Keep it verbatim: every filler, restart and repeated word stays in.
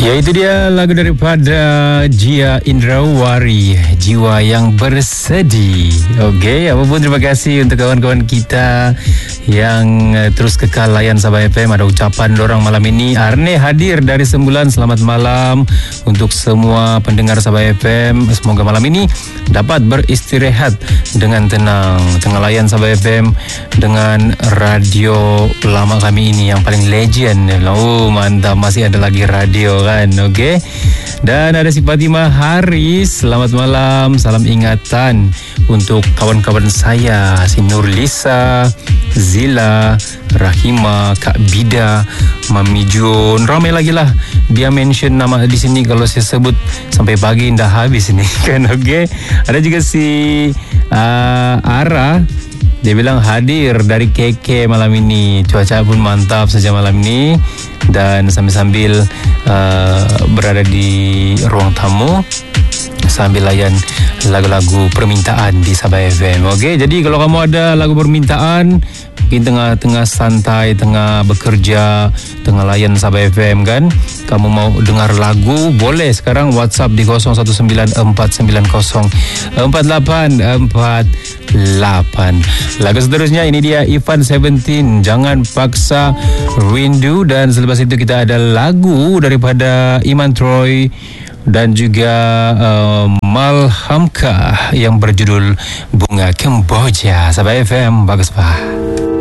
Ya, itu dia lagu daripada Jia Indrawari, Jiwa yang Bersedih. Okey, apapun terima kasih untuk kawan-kawan kita yang uh, terus kekal layan Sabah F M. Ada ucapan dorang malam ini. Arne hadir dari Sembulan. Selamat malam untuk semua pendengar Sabah F M. Semoga malam ini dapat beristirahat dengan tenang tengah layan Sabah F M dengan radio lama kami ini yang paling legend. Oh, mantap, masih ada lagi radio kan. Okey. Dan ada si Fatimah Haris. Selamat malam, salam ingatan untuk kawan-kawan saya, si Nurlisa, Zila, Rahima, Kak Bida, Mami Jun. Ramai lagi lah dia mention nama di sini. Kalau saya sebut sampai pagi dah habis ini kan. Okey. Ada juga si uh, Ara. Dia bilang hadir dari K K malam ini. Cuaca pun mantap saja malam ini. Dan sambil-sambil uh, berada di ruang tamu sambil layan lagu-lagu permintaan di Sabah F M. Okey, jadi kalau kamu ada lagu permintaan, mungkin tengah-tengah santai, tengah bekerja, tengah layan Sabah F M kan, kamu mau dengar lagu, boleh sekarang WhatsApp di kosong satu sembilan empat sembilan kosong empat lapan empat lapan. Lagu seterusnya ini dia Ivan Seventeen, Jangan Paksa Rindu. Dan selepas itu kita ada lagu daripada Iman Troy dan juga uh, Malhamka yang berjudul Bunga Kemboja. Sabah F M, bagus pak.